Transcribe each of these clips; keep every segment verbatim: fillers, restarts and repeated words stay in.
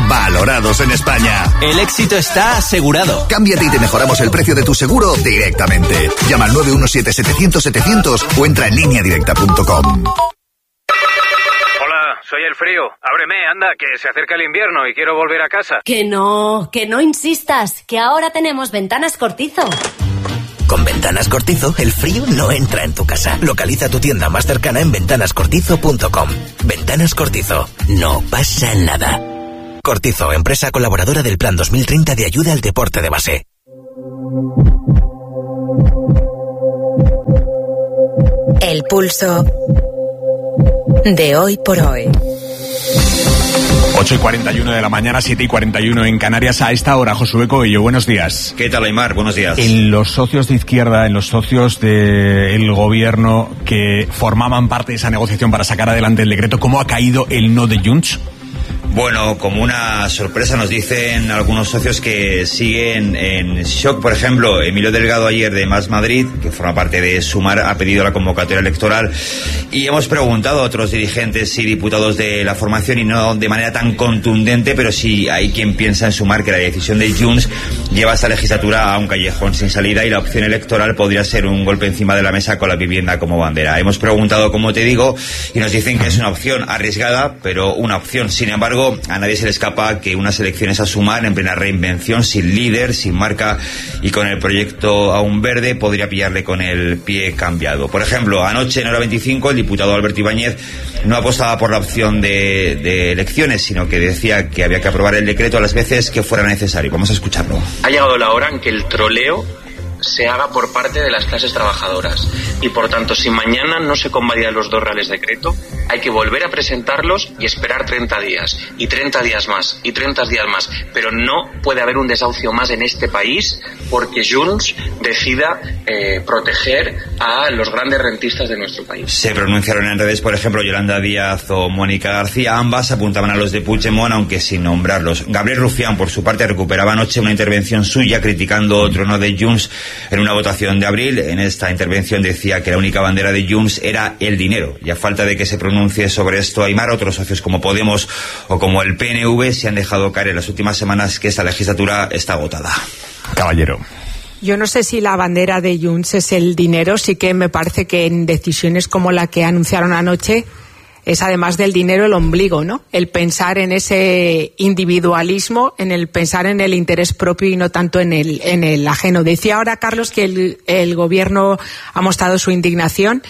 valorados en España. El éxito está asegurado. Cámbiate y te mejoramos el precio de tu seguro directamente. Llama al nueve uno siete setecientos setecientos o entra en línea directa punto com. Soy el frío. Ábreme, anda, que se acerca el invierno y quiero volver a casa. Que no, que no insistas, que ahora tenemos Ventanas Cortizo. Con Ventanas Cortizo, el frío no entra en tu casa. Localiza tu tienda más cercana en ventanas cortizo punto com. Ventanas Cortizo. No pasa nada. Cortizo, empresa colaboradora del Plan dos mil treinta de ayuda al deporte de base. El pulso de hoy por hoy. ocho y cuarenta y uno de la mañana, siete y cuarenta y uno en Canarias. A esta hora, Josué Coello, buenos días. ¿Qué tal, Aymar? Buenos días. En los socios de izquierda, en los socios del gobierno que formaban parte de esa negociación para sacar adelante el decreto, ¿cómo ha caído el no de Junts? Bueno, como una sorpresa nos dicen algunos socios que siguen en shock. Por ejemplo, Emilio Delgado ayer de Más Madrid, que forma parte de Sumar, ha pedido la convocatoria electoral y hemos preguntado a otros dirigentes y diputados de la formación y no de manera tan contundente, pero sí hay quien piensa en Sumar que la decisión de Junts lleva esta legislatura a un callejón sin salida y la opción electoral podría ser un golpe encima de la mesa con la vivienda como bandera. Hemos preguntado, como te digo, y nos dicen que es una opción arriesgada, pero una opción. Sin embargo, a nadie se le escapa que unas elecciones a Sumar en plena reinvención, sin líder, sin marca y con el proyecto aún verde, podría pillarle con el pie cambiado. Por ejemplo, anoche en hora veinticinco el diputado Alberto Ibáñez no apostaba por la opción de, de elecciones, sino que decía que había que aprobar el decreto a las veces que fuera necesario. Vamos a escucharlo. Ha llegado la hora en que el troleo se haga por parte de las clases trabajadoras y por tanto si mañana no se convalidan los dos reales decreto hay que volver a presentarlos y esperar treinta días y treinta días más y treinta días más, pero no puede haber un desahucio más en este país porque Junts decida eh, proteger a los grandes rentistas de nuestro país. Se pronunciaron en redes, por ejemplo, Yolanda Díaz o Mónica García. Ambas apuntaban a los de Puigdemont, aunque sin nombrarlos. Gabriel Rufián, por su parte, recuperaba anoche una intervención suya criticando otro no de Junts en una votación de abril. En esta intervención decía que la única bandera de Junts era el dinero. Y a falta de que se pronuncie sobre esto Aymar, otros socios como Podemos o como el P N V se han dejado caer en las últimas semanas que esta legislatura está agotada. Caballero. Yo no sé si la bandera de Junts es el dinero, sí que me parece que en decisiones como la que anunciaron anoche es además del dinero el ombligo, ¿no? El pensar en ese individualismo, en el pensar en el interés propio y no tanto en el, en el ajeno. Decía ahora Carlos que el, el gobierno ha mostrado su indignación.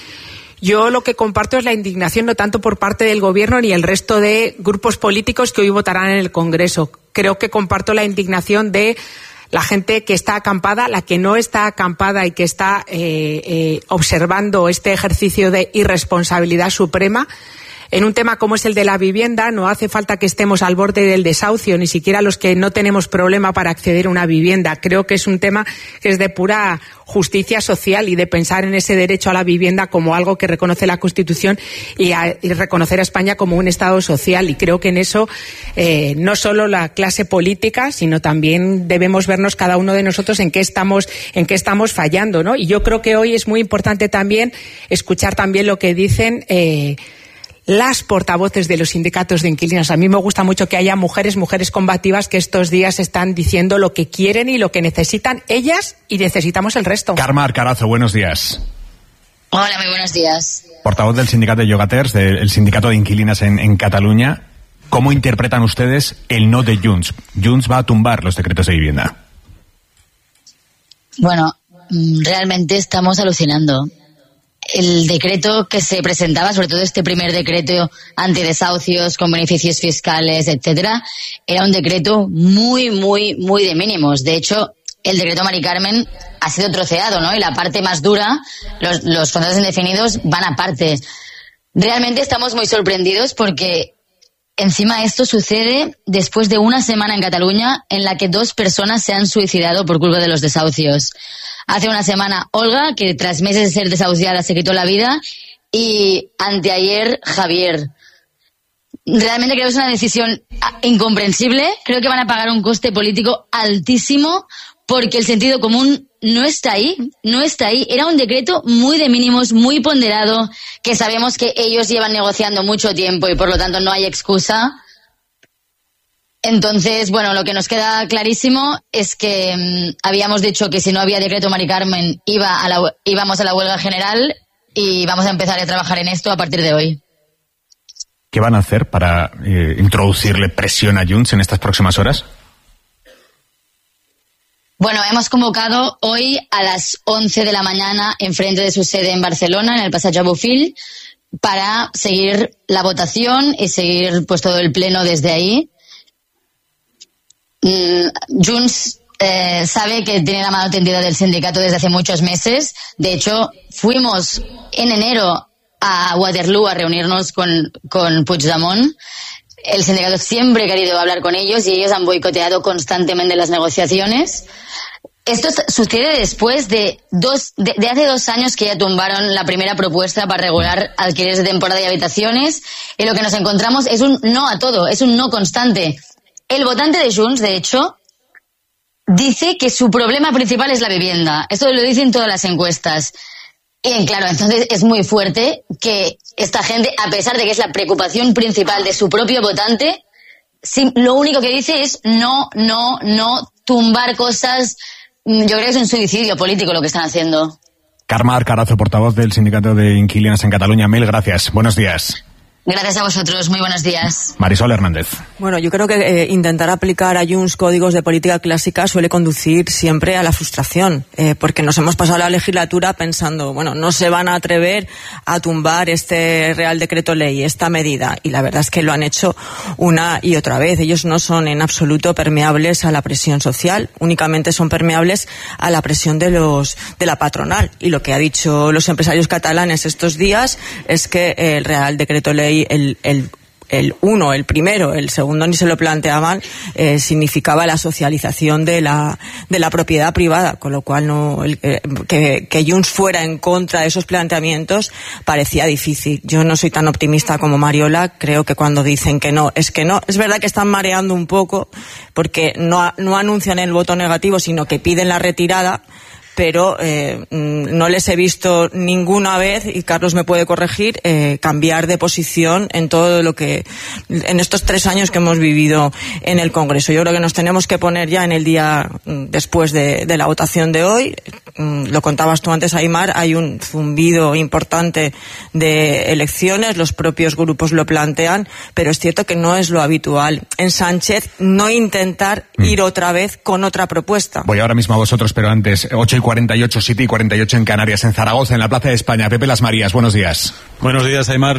Yo lo que comparto es la indignación no tanto por parte del gobierno ni el resto de grupos políticos que hoy votarán en el Congreso. Creo que comparto la indignación de la gente que está acampada, la que no está acampada y que está eh, eh, observando este ejercicio de irresponsabilidad suprema. En un tema como es el de la vivienda, no hace falta que estemos al borde del desahucio, ni siquiera los que no tenemos problema para acceder a una vivienda. Creo que es un tema que es de pura justicia social y de pensar en ese derecho a la vivienda como algo que reconoce la Constitución y, a, y reconocer a España como un Estado social. Y creo que en eso eh, no solo la clase política, sino también debemos vernos cada uno de nosotros en qué estamos, en qué estamos fallando, ¿no? Y yo creo que hoy es muy importante también escuchar también lo que dicen eh, las portavoces de los sindicatos de inquilinos. A mí me gusta mucho que haya mujeres, mujeres combativas que estos días están diciendo lo que quieren y lo que necesitan ellas y necesitamos el resto. Carme Arcarazo, buenos días. Hola, muy buenos días. Portavoz del sindicato de Llogaters, del sindicato de inquilinas en, en Cataluña. ¿Cómo interpretan ustedes el no de Junts? Junts va a tumbar los decretos de vivienda. Bueno, realmente estamos alucinando. El decreto que se presentaba, sobre todo este primer decreto antidesahucios con beneficios fiscales, etcétera, era un decreto muy, muy, muy de mínimos. De hecho, el decreto Mari Carmen ha sido troceado, ¿no? Y la parte más dura, los, los contratos indefinidos van aparte. Realmente estamos muy sorprendidos porque encima esto sucede después de una semana en Cataluña en la que dos personas se han suicidado por culpa de los desahucios. Hace una semana Olga, que tras meses de ser desahuciada se quitó la vida, y anteayer Javier. Realmente creo que es una decisión incomprensible. Creo que van a pagar un coste político altísimo porque el sentido común no está ahí, no está ahí. Era un decreto muy de mínimos, muy ponderado, que sabemos que ellos llevan negociando mucho tiempo y por lo tanto no hay excusa. Entonces, bueno, lo que nos queda clarísimo es que mmm, habíamos dicho que si no había decreto Mari Carmen iba a la, íbamos a la huelga general y vamos a empezar a trabajar en esto a partir de hoy. ¿Qué van a hacer para eh, introducirle presión a Junts en estas próximas horas? Bueno, hemos convocado hoy a las once de la mañana enfrente de su sede en Barcelona, en el Passeig Bofill, para seguir la votación y seguir pues todo el pleno desde ahí. Mm, Junts eh, sabe que tiene la mano tendida del sindicato desde hace muchos meses. De hecho, fuimos en enero a Waterloo a reunirnos con, con Puigdemont. El sindicato siempre ha querido hablar con ellos y ellos han boicoteado constantemente las negociaciones. Esto sucede después de dos de, de hace dos años que ya tumbaron la primera propuesta para regular alquileres de temporada y habitaciones, y lo que nos encontramos es un no a todo, es un no constante. El votante de Junts, de hecho, dice que su problema principal es la vivienda. Esto lo dicen todas las encuestas. Y claro, entonces es muy fuerte que esta gente, a pesar de que es la preocupación principal de su propio votante, sí, lo único que dice es no, no, no, tumbar cosas. Yo creo que es un suicidio político lo que están haciendo. Carme Arcarazo, portavoz del Sindicato de Inquilinos en Cataluña. Mil gracias. Buenos días. Gracias a vosotros. Muy buenos días. Marisol Hernández. Bueno, yo creo que eh, intentar aplicar a Junts códigos de política clásica suele conducir siempre a la frustración, eh, porque nos hemos pasado la legislatura pensando, bueno, no se van a atrever a tumbar este Real Decreto Ley, esta medida, y la verdad es que lo han hecho una y otra vez. Ellos no son en absoluto permeables a la presión social, únicamente son permeables a la presión de los de la patronal. Y lo que ha dicho los empresarios catalanes estos días es que el Real Decreto Ley El, el, el uno, el primero, el segundo ni se lo planteaban, eh, significaba la socialización de la de la propiedad privada, con lo cual no el, eh, que, que Junts fuera en contra de esos planteamientos parecía difícil. Yo no soy tan optimista como Mariola, creo que cuando dicen que no, es que no. Es verdad que están mareando un poco, porque no, no anuncian el voto negativo, sino que piden la retirada, pero eh, no les he visto ninguna vez, y Carlos me puede corregir, eh, cambiar de posición en todo lo que, en estos tres años que hemos vivido en el Congreso. Yo creo que nos tenemos que poner ya en el día después de, de la votación de hoy. Lo contabas tú antes, Aimar, hay un zumbido importante de elecciones, los propios grupos lo plantean, pero es cierto que no es lo habitual en Sánchez no intentar mm. ir otra vez con otra propuesta. Voy ahora mismo a vosotros, pero antes, ocho y cuarenta y ocho, siete y cuarenta y ocho en Canarias, en Zaragoza, en la Plaza de España. Pepe Las Marías, buenos días. Buenos días, Aimar.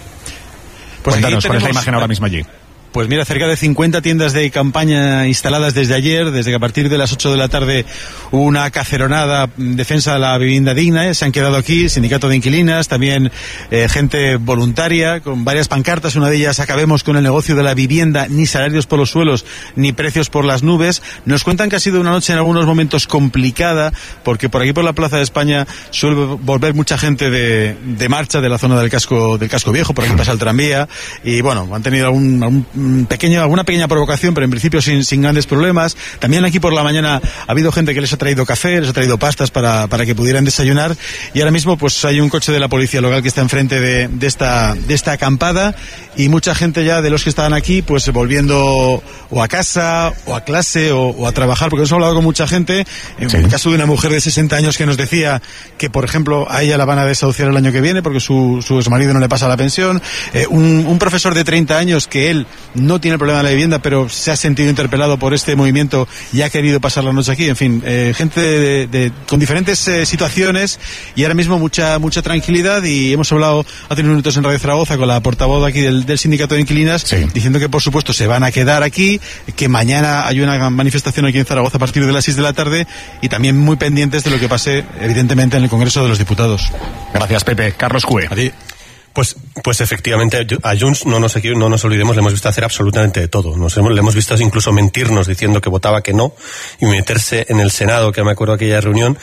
Pues cuéntanos, ¿cuál es la imagen ahora mismo allí? Pues mira, cerca de cincuenta tiendas de campaña instaladas desde ayer, desde que a partir de las ocho de la tarde hubo una caceronada en defensa de la vivienda digna. ¿eh? Se han quedado aquí, sindicato de inquilinas, también eh, gente voluntaria, con varias pancartas. Una de ellas, acabemos con el negocio de la vivienda, ni salarios por los suelos, ni precios por las nubes. Nos cuentan que ha sido una noche en algunos momentos complicada, porque por aquí por la Plaza de España suele volver mucha gente de, de marcha de la zona del casco, del casco viejo, por aquí pasa el tranvía, y bueno, han tenido algún, algún pequeño, alguna pequeña provocación, pero en principio sin, sin grandes problemas. También aquí por la mañana ha habido gente que les ha traído café, les ha traído pastas para, para que pudieran desayunar, y ahora mismo pues hay un coche de la policía local que está enfrente de, de esta de esta acampada, y mucha gente ya de los que estaban aquí pues volviendo o a casa o a clase o, o a trabajar, porque hemos hablado con mucha gente. En sí. el caso de una mujer de sesenta años que nos decía que, por ejemplo, a ella la van a desahuciar el año que viene porque su, su exmarido no le pasa la pensión. Eh, un, un profesor de treinta años que él no tiene problema de la vivienda, pero se ha sentido interpelado por este movimiento y ha querido pasar la noche aquí. En fin, eh, gente de, de, con diferentes eh, situaciones, y ahora mismo mucha mucha tranquilidad. Y hemos hablado hace unos minutos en Radio Zaragoza con la portavoz aquí del, del sindicato de inquilinas, sí. diciendo que por supuesto se van a quedar aquí, que mañana hay una manifestación aquí en Zaragoza a partir de las seis de la tarde, y también muy pendientes de lo que pase evidentemente en el Congreso de los Diputados. Gracias, Pepe. Carlos Cue. A ti. Pues, pues efectivamente, a Junts, no nos, no nos olvidemos, le hemos visto hacer absolutamente de todo. Nos hemos, le hemos visto incluso mentirnos diciendo que votaba que no, y meterse en el Senado, que me acuerdo de aquella reunión,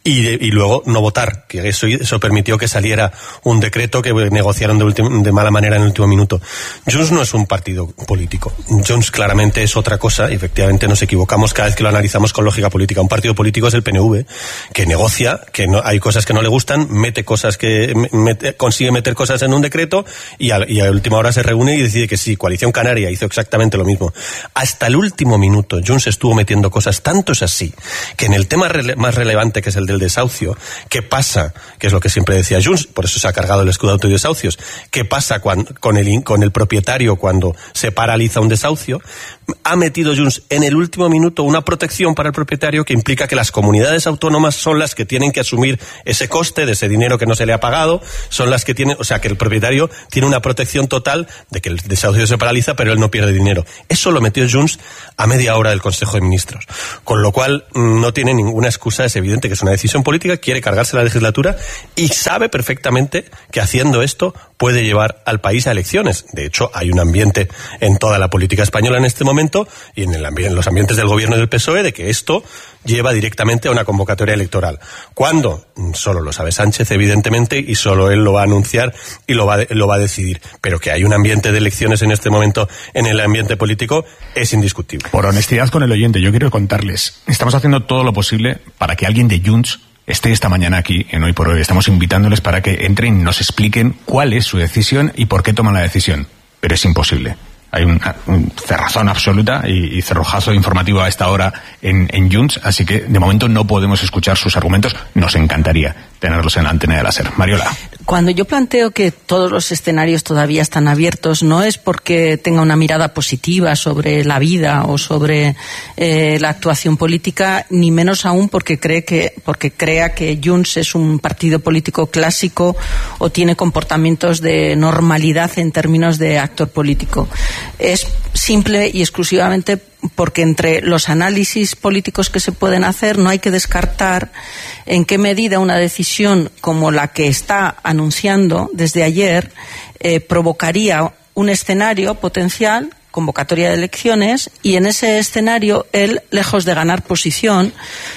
y, de, y luego no votar, que eso, eso permitió que saliera un decreto que negociaron de, ultim, de mala manera en el último minuto. Junts no es un partido político. Junts claramente es otra cosa, y efectivamente nos equivocamos cada vez que lo analizamos con lógica política. Un partido político es el P N V, que negocia, que no, hay cosas que no le gustan, mete cosas que mete, consigue meter cosas en un decreto y a, y a última hora se reúne y decide que sí. Coalición Canaria hizo exactamente lo mismo. Hasta el último minuto Junts estuvo metiendo cosas, tanto es así que en el tema rele- más relevante, que es el del desahucio, ¿qué pasa? Que es lo que siempre decía Junts, por eso se ha cargado el escudo de autodesahucios. ¿Qué pasa cuando, con, el, con el propietario cuando se paraliza un desahucio? Ha metido Junts en el último minuto una protección para el propietario que implica que las comunidades autónomas son las que tienen que asumir ese coste de ese dinero que no se le ha pagado, son las que tienen, o sea, que el propietario tiene una protección total de que el desahucio se paraliza, pero él no pierde dinero. Eso lo metió Junts a media hora del Consejo de Ministros. Con lo cual, no tiene ninguna excusa, es evidente que es una decisión política, quiere cargarse la legislatura y sabe perfectamente que haciendo esto puede llevar al país a elecciones. De hecho, hay un ambiente en toda la política española en este momento y en, el ambi- en los ambientes del gobierno del P S O E de que esto lleva directamente a una convocatoria electoral. ¿Cuándo? Solo lo sabe Sánchez, evidentemente, y solo él lo va a anunciar y lo va, de, lo va a decidir. Pero que hay un ambiente de elecciones en este momento en el ambiente político es indiscutible. Por honestidad con el oyente, yo quiero contarles, estamos haciendo todo lo posible para que alguien de Junts esté esta mañana aquí en Hoy por Hoy. Estamos invitándoles para que entren y nos expliquen cuál es su decisión y por qué toman la decisión. Pero es imposible. Hay un, un cerrazón absoluta y, y cerrojazo informativo a esta hora en, en Junts, así que de momento no podemos escuchar sus argumentos. Nos encantaría tenerlos en la antena de la SER. Mariola. Cuando yo planteo que todos los escenarios todavía están abiertos, no es porque tenga una mirada positiva sobre la vida o sobre eh, la actuación política, ni menos aún porque cree que porque crea que Junts es un partido político clásico o tiene comportamientos de normalidad en términos de actor político. Es simple y exclusivamente porque entre los análisis políticos que se pueden hacer no hay que descartar en qué medida una decisión como la que está anunciando desde ayer eh, provocaría un escenario potencial, convocatoria de elecciones, y en ese escenario él, lejos de ganar posición,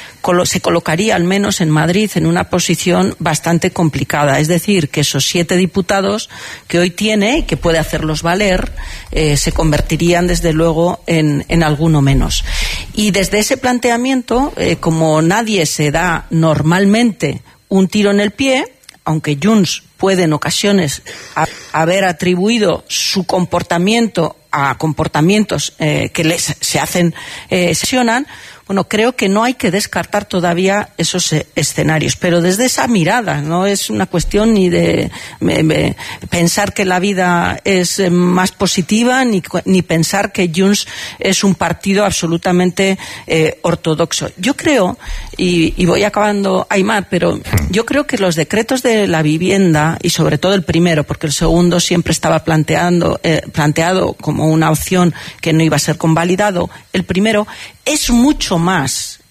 se colocaría al menos en Madrid en una posición bastante complicada. Es decir, que esos siete diputados que hoy tiene y que puede hacerlos valer eh, se convertirían desde luego en, en alguno menos. Y desde ese planteamiento, eh, como nadie se da normalmente un tiro en el pie, aunque Junts puede en ocasiones a, haber atribuido su comportamiento a comportamientos eh, que les, se hacen, eh, sesionan, bueno, creo que no hay que descartar todavía esos eh, escenarios, pero desde esa mirada, no es una cuestión ni de me, me, pensar que la vida es eh, más positiva, ni, ni pensar que Junts es un partido absolutamente eh, ortodoxo. Yo creo, y, y voy acabando, Aimar, pero yo creo que los decretos de la vivienda, y sobre todo el primero, porque el segundo siempre estaba planteando, eh, planteado como una opción que no iba a ser convalidado, el primero es mucho más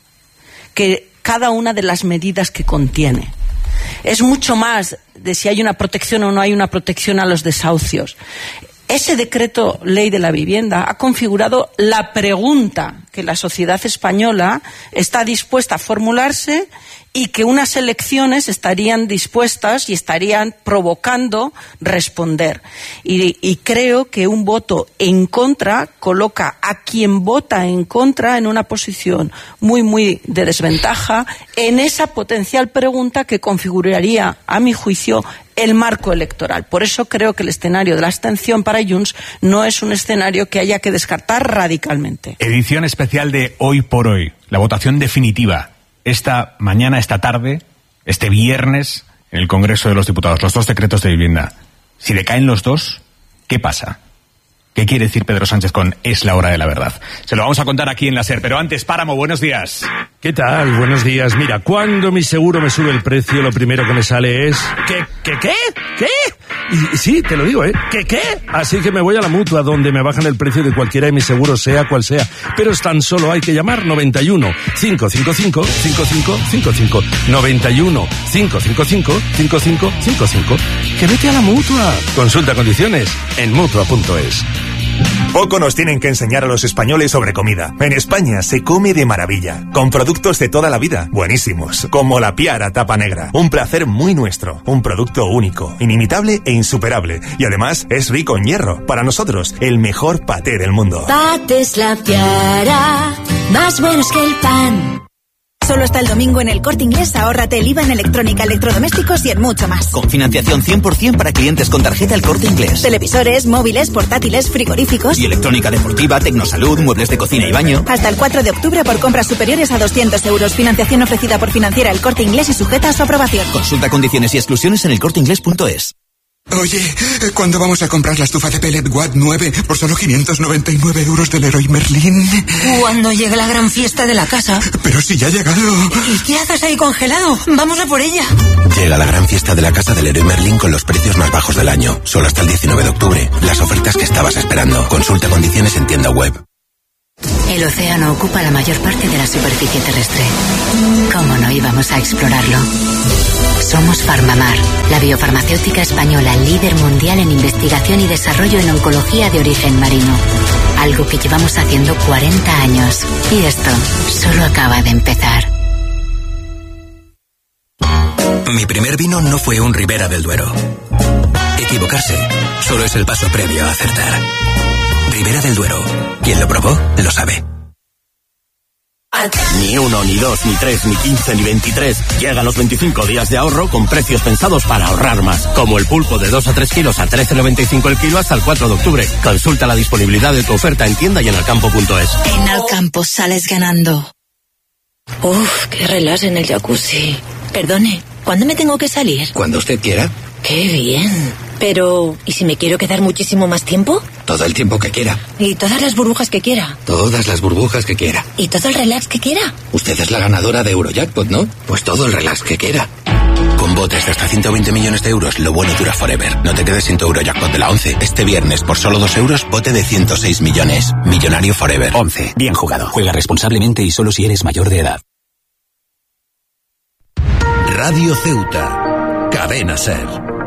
que cada una de las medidas que contiene. Es mucho más de si hay una protección o no hay una protección a los desahucios. Ese decreto ley de la vivienda ha configurado la pregunta que la sociedad española está dispuesta a formularse y que unas elecciones estarían dispuestas y estarían provocando responder. Y, y creo que un voto en contra coloca a quien vota en contra en una posición muy, muy de desventaja en esa potencial pregunta que configuraría, a mi juicio, el marco electoral. Por eso creo que el escenario de la abstención para Junts no es un escenario que haya que descartar radicalmente. Edición especial de Hoy por Hoy, la votación definitiva. Esta mañana, esta tarde, este viernes, en el Congreso de los Diputados, los dos decretos de vivienda. Si decaen los dos, ¿qué pasa? ¿Qué quiere decir Pedro Sánchez con es la hora de la verdad? Se lo vamos a contar aquí en la SER, pero antes, Páramo, buenos días. ¿Qué tal? Buenos días. Mira, cuando mi seguro me sube el precio, lo primero que me sale es... ¿Qué? ¿Qué? ¿Qué? ¿Qué? Y sí, te lo digo, ¿eh? ¿Qué? ¿Qué? Así que me voy a la Mutua, donde me bajan el precio de cualquiera de mis seguros, sea cual sea. Pero tan solo hay que llamar noventa y uno, cinco cinco cinco, cinco cinco cinco cinco. noventa y uno, cinco cinco cinco, cinco cinco cinco cinco. ¡Que vete a la Mutua! Consulta condiciones en Mutua punto es. Poco nos tienen que enseñar a los españoles sobre comida. En España se come de maravilla, con productos de toda la vida, buenísimos, como la Piara Tapa Negra. Un placer muy nuestro, un producto único, inimitable e insuperable. Y además es rico en hierro. Para nosotros, el mejor paté del mundo. Patés La Piara, más buenos que el pan. Solo hasta el domingo en El Corte Inglés ahórrate el I V A en electrónica, electrodomésticos y en mucho más. Con financiación cien por ciento para clientes con tarjeta El Corte Inglés. Televisores, móviles, portátiles, frigoríficos. Y electrónica deportiva, tecnosalud, muebles de cocina y baño. Hasta el cuatro de octubre por compras superiores a doscientos euros. Financiación ofrecida por Financiera El Corte Inglés y sujeta a su aprobación. Consulta condiciones y exclusiones en elcorteinglés punto es. Oye, ¿cuándo vamos a comprar la estufa de pellet Watt nueve por solo quinientos noventa y nueve euros del Leroy Merlin? Cuando llegue la gran fiesta de la casa. Pero si ya ha llegado. ¿Y qué haces ahí congelado? Vamos a por ella. Llega la gran fiesta de la casa del Leroy Merlin con los precios más bajos del año. Solo hasta el diecinueve de octubre. Las ofertas que estabas esperando. Consulta condiciones en tienda web. El océano ocupa la mayor parte de la superficie terrestre. ¿Cómo no íbamos a explorarlo? Somos Farmamar, la biofarmacéutica española líder mundial en investigación y desarrollo en oncología de origen marino. Algo que llevamos haciendo cuarenta años. Y esto solo acaba de empezar. Mi primer vino no fue un Ribera del Duero. Equivocarse solo es el paso previo a acertar. Ribera del Duero. Quien lo probó, lo sabe. Ni uno, ni dos, ni tres, ni quince, ni veintitrés. Llegan los veinticinco días de ahorro con precios pensados para ahorrar más. Como el pulpo de dos a tres kilos a trece noventa y cinco el kilo hasta el cuatro de octubre. Consulta la disponibilidad de tu oferta en tienda y en alcampo punto es. En Alcampo sales ganando. Uf, qué relax en el jacuzzi. Perdone, ¿cuándo me tengo que salir? Cuando usted quiera. Qué bien. Pero, ¿y si me quiero quedar muchísimo más tiempo? Todo el tiempo que quiera. ¿Y todas las burbujas que quiera? Todas las burbujas que quiera. ¿Y todo el relax que quiera? Usted es la ganadora de Eurojackpot, ¿no? Pues todo el relax que quiera. Con botes de hasta ciento veinte millones de euros, lo bueno dura forever. No te quedes sin tu Eurojackpot de la once. Este viernes, por solo dos euros, bote de ciento seis millones. Millonario forever. once. Bien jugado. Juega responsablemente y solo si eres mayor de edad. Radio Ceuta. Cadena Ser.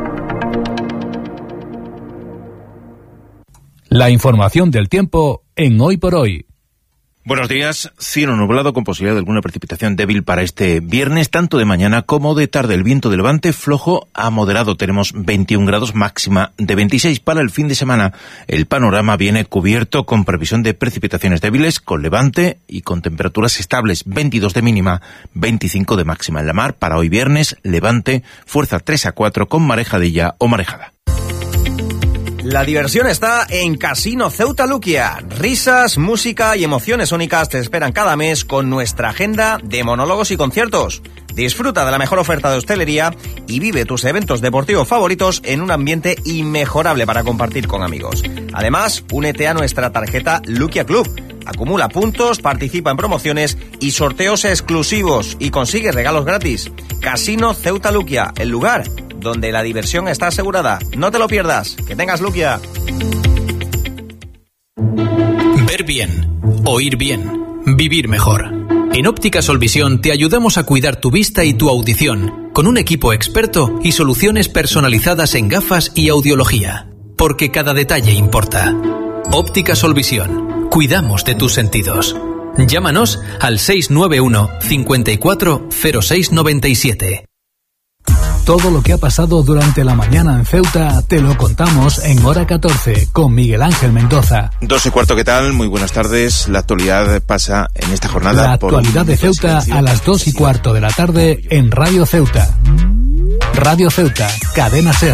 La información del tiempo en Hoy por Hoy. Buenos días. Cielo nublado con posibilidad de alguna precipitación débil para este viernes, tanto de mañana como de tarde. El viento de levante flojo a moderado. Tenemos veintiún grados, máxima de veintiséis para el fin de semana. El panorama viene cubierto con previsión de precipitaciones débiles, con levante y con temperaturas estables. veintidós de mínima, veinticinco de máxima en la mar. Para hoy viernes, levante, fuerza tres a cuatro con marejadilla o marejada. La diversión está en Casino Ceuta Luquia. Risas, música y emociones únicas te esperan cada mes con nuestra agenda de monólogos y conciertos. Disfruta de la mejor oferta de hostelería y vive tus eventos deportivos favoritos en un ambiente inmejorable para compartir con amigos. Además, únete a nuestra tarjeta Luquia Club. Acumula puntos, participa en promociones y sorteos exclusivos y consigue regalos gratis. Casino Ceuta Luquia, el lugar donde la diversión está asegurada. No te lo pierdas. Que tengas Luquia. Ver bien, oír bien, vivir mejor. En Óptica Solvisión te ayudamos a cuidar tu vista y tu audición con un equipo experto y soluciones personalizadas en gafas y audiología. Porque cada detalle importa. Óptica Solvisión. Cuidamos de tus sentidos. Llámanos al seis nueve uno, cinco cuatro, cero seis nueve siete. Todo lo que ha pasado durante la mañana en Ceuta te lo contamos en Hora catorce con Miguel Ángel Mendoza. Dos y cuarto, ¿qué tal? Muy buenas tardes. La actualidad pasa en esta jornada. La actualidad de Ceuta a las dos y cuarto de la tarde en Radio Ceuta. Radio Ceuta, Cadena Ser.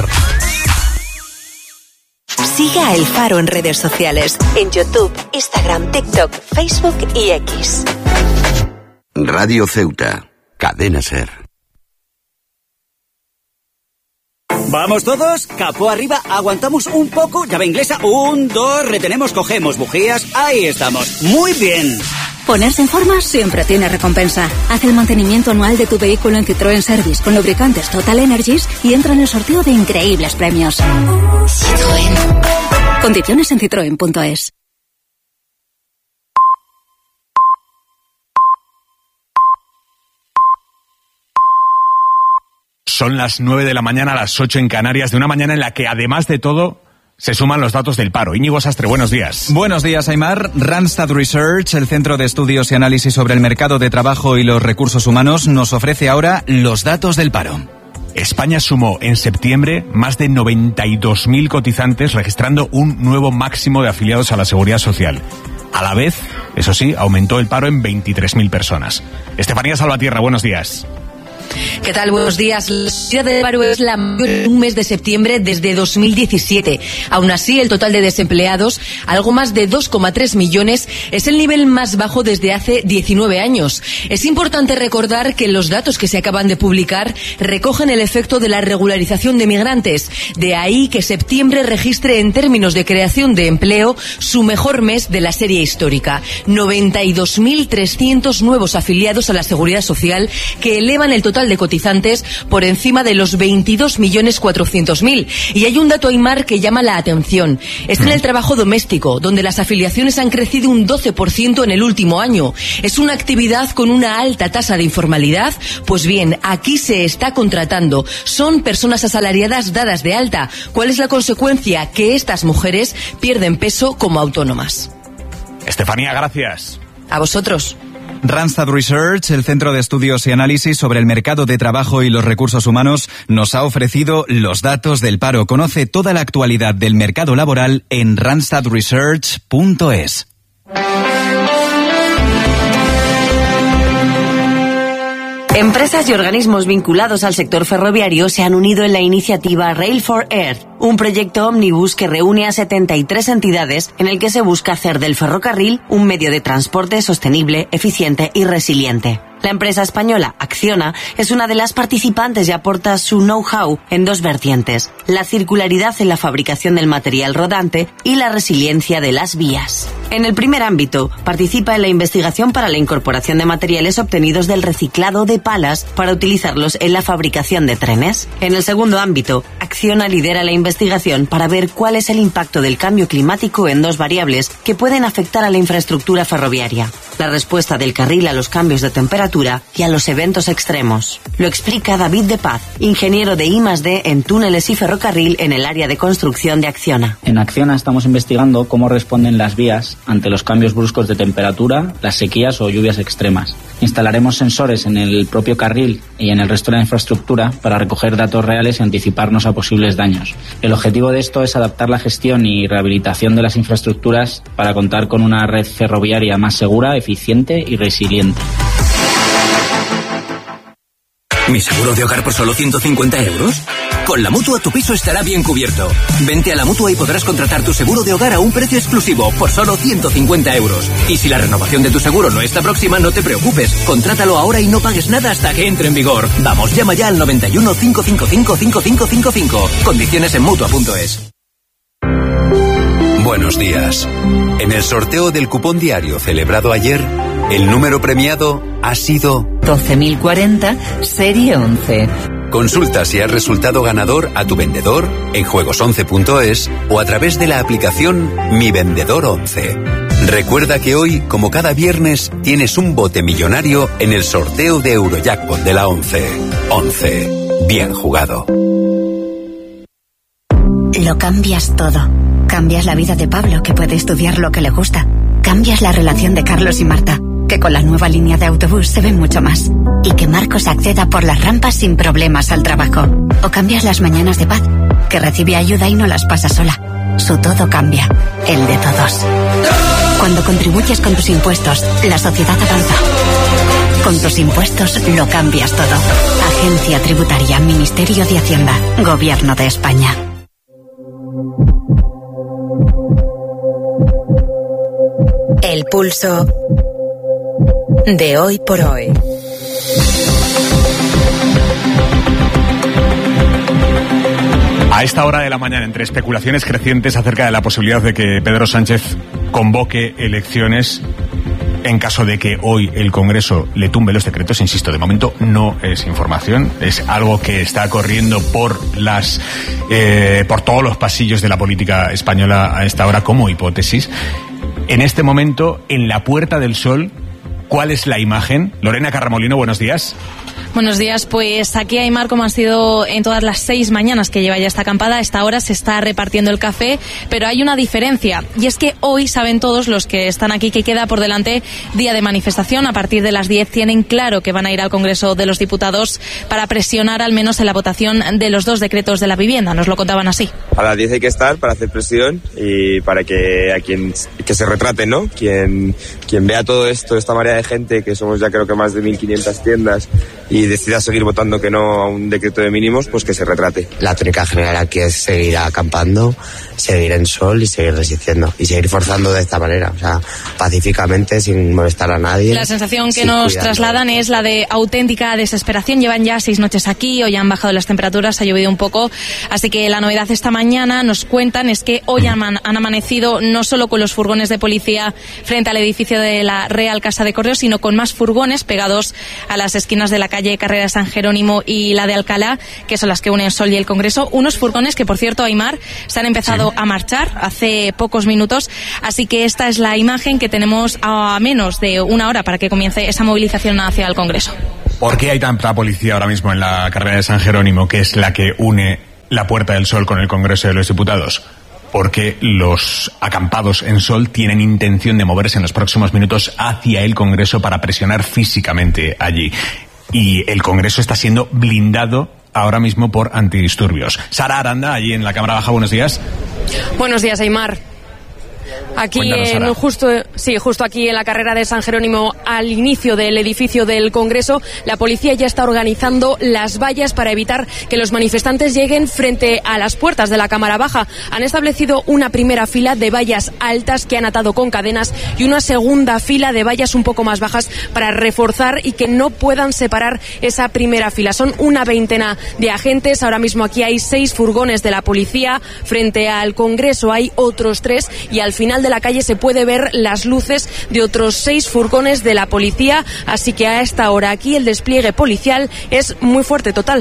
Sigue a El Faro en redes sociales, en YouTube, Instagram, TikTok, Facebook y X. Radio Ceuta, Cadena Ser. ¿Vamos todos? Capó arriba, aguantamos un poco, llave inglesa, un, dos, retenemos, cogemos, bujías, ahí estamos. Muy bien. Ponerse en forma siempre tiene recompensa. Haz el mantenimiento anual de tu vehículo en Citroën Service con lubricantes Total Energies y entra en el sorteo de increíbles premios. Citroën. Condiciones en citroen punto es. Son las nueve de la mañana, a las ocho en Canarias, de una mañana en la que, además de todo, se suman los datos del paro. Íñigo Sastre, buenos días. Buenos días, Aymar. Randstad Research, el Centro de Estudios y Análisis sobre el Mercado de Trabajo y los Recursos Humanos, nos ofrece ahora los datos del paro. España sumó en septiembre más de noventa y dos mil cotizantes, registrando un nuevo máximo de afiliados a la Seguridad Social. A la vez, eso sí, aumentó el paro en veintitrés mil personas. Estefanía Salvatierra, buenos días. ¿Qué tal? Buenos días. La subida del paro es la mayor en un mes de septiembre desde dos mil diecisiete. Aún así, el total de desempleados, algo más de dos coma tres millones, es el nivel más bajo desde hace diecinueve años. Es importante recordar que los datos que se acaban de publicar recogen el efecto de la regularización de migrantes. De ahí que septiembre registre en términos de creación de empleo su mejor mes de la serie histórica. noventa y dos mil trescientos nuevos afiliados a la Seguridad Social, que elevan el total de cotizantes por encima de los veintidós millones cuatrocientos mil. Y hay un dato, Aymar, que llama la atención. Es en el trabajo doméstico, donde las afiliaciones han crecido un doce por ciento en el último año. Es una actividad con una alta tasa de informalidad. Pues bien, aquí se está contratando. Son personas asalariadas dadas de alta. ¿Cuál es la consecuencia? Que estas mujeres pierden peso como autónomas. Estefanía, gracias. A vosotros. Randstad Research, el Centro de Estudios y Análisis sobre el Mercado de Trabajo y los Recursos Humanos, nos ha ofrecido los datos del paro. Conoce toda la actualidad del mercado laboral en randstad research punto es. Empresas y organismos vinculados al sector ferroviario se han unido en la iniciativa Rail for Earth, un proyecto ómnibus que reúne a setenta y tres entidades en el que se busca hacer del ferrocarril un medio de transporte sostenible, eficiente y resiliente. La empresa española Acciona es una de las participantes y aporta su know-how en dos vertientes: la circularidad en la fabricación del material rodante y la resiliencia de las vías. En el primer ámbito, participa en la investigación para la incorporación de materiales obtenidos del reciclado de palas para utilizarlos en la fabricación de trenes. En el segundo ámbito, Acciona lidera la investigación para ver cuál es el impacto del cambio climático en dos variables que pueden afectar a la infraestructura ferroviaria: la respuesta del carril a los cambios de temperatura y a los eventos extremos. Lo explica David de Paz, ingeniero de I más D en túneles y ferrocarril en el área de construcción de Acciona. En Acciona estamos investigando cómo responden las vías ante los cambios bruscos de temperatura, las sequías o lluvias extremas. Instalaremos sensores en el propio carril y en el resto de la infraestructura para recoger datos reales y anticiparnos a posibles daños. El objetivo de esto es adaptar la gestión y rehabilitación de las infraestructuras para contar con una red ferroviaria más segura, eficiente y resiliente. ¿Mi seguro de hogar por solo ciento cincuenta euros? Con la Mutua tu piso estará bien cubierto. Vente a la Mutua y podrás contratar tu seguro de hogar a un precio exclusivo por solo ciento cincuenta euros. Y si la renovación de tu seguro no está próxima, no te preocupes. Contrátalo ahora y no pagues nada hasta que entre en vigor. Vamos, llama ya al noventa y uno, cinco cinco cinco, cinco cinco cinco cinco. Condiciones en Mutua punto es. Buenos días. En el sorteo del cupón diario celebrado ayer, el número premiado ha sido doce mil cuarenta, serie once. Consulta si has resultado ganador a tu vendedor en juegos once punto es o a través de la aplicación Mi Vendedor once. Recuerda que hoy, como cada viernes, tienes un bote millonario en el sorteo de Eurojackpot de la once. once. Bien jugado. Lo cambias todo. Cambias la vida de Pablo, que puede estudiar lo que le gusta. Cambias la relación de Carlos y Marta, que con la nueva línea de autobús se ven mucho más. Y que Marcos acceda por las rampas sin problemas al trabajo. O cambias las mañanas de Paz, que recibe ayuda y no las pasa sola. Su todo cambia, el de todos. Cuando contribuyes con tus impuestos, la sociedad avanza. Con tus impuestos lo cambias todo. Agencia Tributaria, Ministerio de Hacienda, Gobierno de España. El pulso de hoy por hoy. A esta hora de la mañana, entre especulaciones crecientes acerca de la posibilidad de que Pedro Sánchez convoque elecciones en caso de que hoy el Congreso le tumbe los decretos, insisto, de momento no es información, es algo que está corriendo por las eh, por todos los pasillos de la política española a esta hora como hipótesis. En este momento, en la Puerta del Sol, ¿Cuál es la imagen? Lorena Carramolino, buenos días. Buenos días, pues aquí Aymar, como han sido en todas las seis mañanas que lleva ya esta acampada, a esta hora se está repartiendo el café, pero hay una diferencia, y es que hoy saben todos los que están aquí que queda por delante día de manifestación. A partir de las diez tienen claro que van a ir al Congreso de los Diputados para presionar al menos en la votación de los dos decretos de la vivienda. Nos lo contaban así. A las diez hay que estar para hacer presión y para que a quien que se retrate, ¿no? Quien, quien vea todo esto, esta marea de gente, que somos ya creo que más de mil quinientas tiendas, y decida seguir votando que no a un decreto de mínimos, pues que se retrate. La tónica general aquí es seguir acampando, seguir en sol y seguir resistiendo y seguir forzando de esta manera, o sea, pacíficamente, sin molestar a nadie. La sensación que nos cuidando. trasladan es la de auténtica desesperación. Llevan ya seis noches aquí, hoy han bajado las temperaturas, ha llovido un poco, así que la novedad esta mañana, nos cuentan, es que hoy han, han amanecido no solo con los furgones de policía frente al edificio de la Real Casa de Correos, sino con más furgones pegados a las esquinas de la calle Carrera de San Jerónimo y la de Alcalá, que son las que unen Sol y el Congreso. Unos furgones que, por cierto, Aymar, se han empezado sí. a marchar hace pocos minutos, así que esta es la imagen que tenemos a menos de una hora para que comience esa movilización hacia el Congreso. ¿Por qué hay tanta policía ahora mismo en la Carrera de San Jerónimo, que es la que une la Puerta del Sol con el Congreso de los Diputados? Porque los acampados en Sol tienen intención de moverse en los próximos minutos hacia el Congreso para presionar físicamente allí. Y el Congreso está siendo blindado ahora mismo por antidisturbios. Sara Aranda, allí en la Cámara Baja, buenos días. Buenos días, Aymar. Aquí, en, justo, sí, justo aquí en la Carrera de San Jerónimo, al inicio del edificio del Congreso, la policía ya está organizando las vallas para evitar que los manifestantes lleguen frente a las puertas de la Cámara Baja. Han establecido una primera fila de vallas altas que han atado con cadenas y una segunda fila de vallas un poco más bajas para reforzar y que no puedan separar esa primera fila. Son una veintena de agentes. Ahora mismo aquí hay seis furgones de la policía. Frente al Congreso hay otros tres y al final de la calle se puede ver las luces de otros seis furgones de la policía, así que a esta hora aquí el despliegue policial es muy fuerte, total.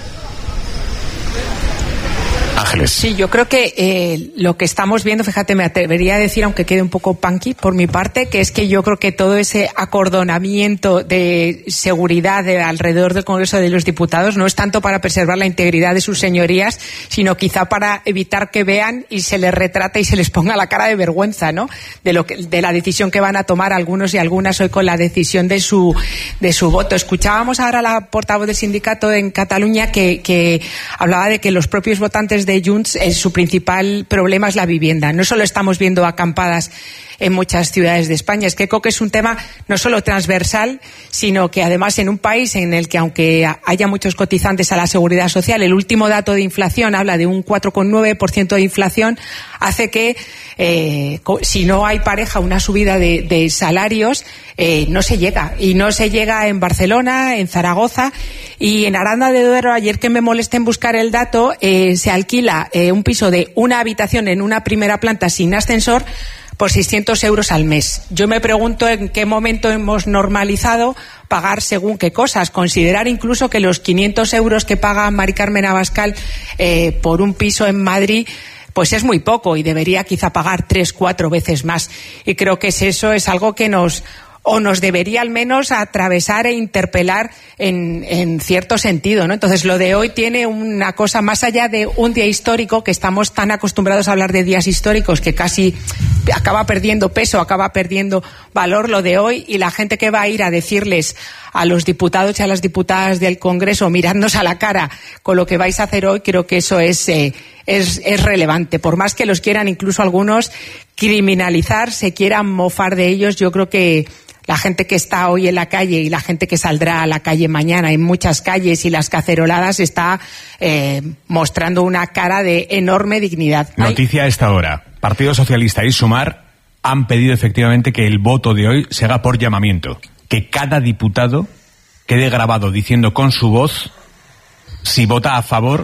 Ángeles. Sí, yo creo que eh, lo que estamos viendo, fíjate, me atrevería a decir, aunque quede un poco punky por mi parte, que es que yo creo que todo ese acordonamiento de seguridad de alrededor del Congreso de los Diputados no es tanto para preservar la integridad de sus señorías, sino quizá para evitar que vean y se les retrate y se les ponga la cara de vergüenza, ¿no? De lo que, de la decisión que van a tomar algunos y algunas hoy con la decisión de su de su voto. Escuchábamos ahora a la portavoz del sindicato en Cataluña que, que hablaba de que los propios votantes de Junts, eh, su principal problema es la vivienda. No solo estamos viendo acampadas en muchas ciudades de España, es que creo que es un tema no solo transversal, sino que además en un país en el que, aunque haya muchos cotizantes a la seguridad social, el último dato de inflación habla de un cuatro coma nueve por ciento de inflación, hace que eh, si no hay pareja una subida de, de salarios, eh, no se llega. Y no se llega en Barcelona, en Zaragoza y en Aranda de Duero. Ayer que me molesté en buscar el dato, eh, se alquila eh, un piso de una habitación en una primera planta sin ascensor por seiscientos euros al mes. Yo me pregunto en qué momento hemos normalizado pagar según qué cosas, considerar incluso que los quinientos euros que paga Mari Carmen Abascal eh, por un piso en Madrid pues es muy poco y debería quizá pagar tres, cuatro veces más. Y creo que es eso, es algo que nos o nos debería al menos atravesar e interpelar en, en cierto sentido, ¿no? Entonces, lo de hoy tiene una cosa más allá de un día histórico, que estamos tan acostumbrados a hablar de días históricos que casi acaba perdiendo peso, acaba perdiendo valor lo de hoy, y la gente que va a ir a decirles a los diputados y a las diputadas del Congreso, miradnos a la cara con lo que vais a hacer hoy, creo que eso es, eh, es, es relevante. Por más que los quieran incluso algunos criminalizar, se quieran mofar de ellos, yo creo que la gente que está hoy en la calle y la gente que saldrá a la calle mañana en muchas calles y las caceroladas está eh, mostrando una cara de enorme dignidad. Noticia a esta hora. Partido Socialista y Sumar han pedido efectivamente que el voto de hoy se haga por llamamiento. Que cada diputado quede grabado diciendo con su voz si vota a favor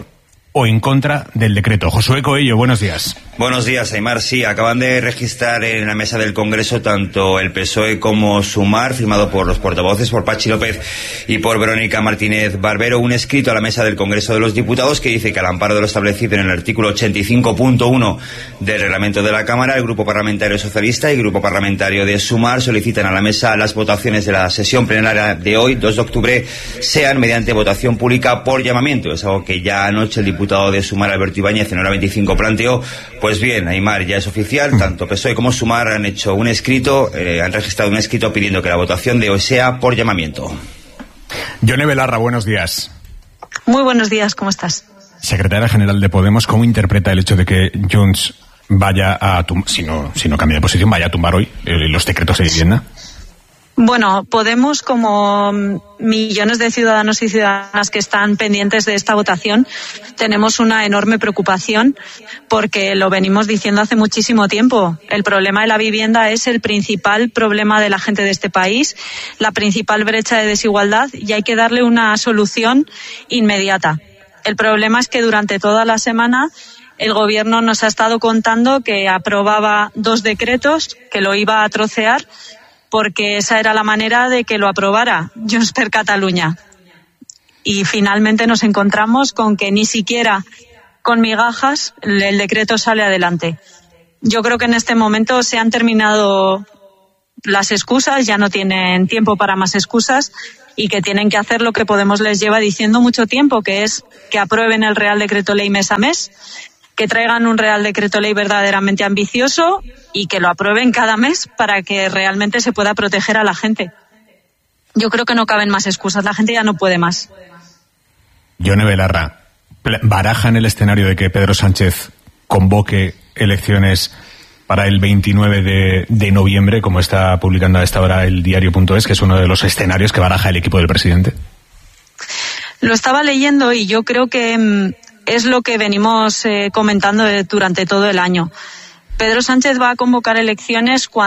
o en contra del decreto. Josué Coello, buenos días. Buenos días, Aimar. Sí, acaban de registrar en la mesa del Congreso tanto el P S O E como Sumar, firmado por los portavoces, por Pachi López y por Verónica Martínez Barbero, un escrito a la mesa del Congreso de los Diputados que dice que al amparo de lo establecido en el artículo ochenta y cinco punto uno del reglamento de la Cámara, el Grupo Parlamentario Socialista y el Grupo Parlamentario de Sumar solicitan a la mesa las votaciones de la sesión plenaria de hoy, dos de octubre, sean mediante votación pública por llamamiento. Es algo que ya anoche el diputado de Sumar, Alberto Ibáñez, en hora veinticinco planteó. Pues bien, Aimar, ya es oficial, tanto P S O E como Sumar han hecho un escrito, eh, han registrado un escrito pidiendo que la votación de hoy sea por llamamiento. Yone Belarra, buenos días. Muy buenos días, ¿cómo estás? Secretaria General de Podemos, ¿cómo interpreta el hecho de que Junts vaya a tumbar, si no, si no cambia de posición, vaya a tumbar hoy eh, los decretos de vivienda? Bueno, Podemos, como millones de ciudadanos y ciudadanas que están pendientes de esta votación, tenemos una enorme preocupación porque lo venimos diciendo hace muchísimo tiempo. El problema de la vivienda es el principal problema de la gente de este país, la principal brecha de desigualdad, y hay que darle una solución inmediata. El problema es que durante toda la semana el Gobierno nos ha estado contando que aprobaba dos decretos, que lo iba a trocear, porque esa era la manera de que lo aprobara Junts per Catalunya. Y finalmente nos encontramos con que ni siquiera con migajas el decreto sale adelante. Yo creo que en este momento se han terminado las excusas, ya no tienen tiempo para más excusas y que tienen que hacer lo que Podemos les lleva diciendo mucho tiempo, que es que aprueben el Real Decreto Ley mes a mes, que traigan un Real Decreto Ley verdaderamente ambicioso y que lo aprueben cada mes para que realmente se pueda proteger a la gente. Yo creo que no caben más excusas, la gente ya no puede más. Yone Belarra, ¿barajan el escenario de que Pedro Sánchez convoque elecciones para el veintinueve de, de noviembre, como está publicando a esta hora el diario punto es, que es uno de los escenarios que baraja el equipo del presidente? Lo estaba leyendo y yo creo que es lo que venimos eh, comentando durante todo el año. Pedro Sánchez va a convocar elecciones cuando